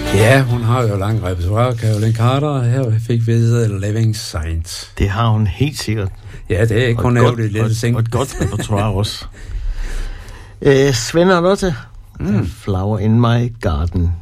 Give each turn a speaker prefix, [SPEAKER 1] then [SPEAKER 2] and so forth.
[SPEAKER 1] Ja, hun har jo lang repertoire. Caroline Carter, her fik vi Living Saints.
[SPEAKER 2] Det har hun helt sikkert.
[SPEAKER 1] Ja, det er ikke kun nævnt i Little Sing.
[SPEAKER 2] Og et godt repertoire også. Svend og Lotte. Flower in my garden.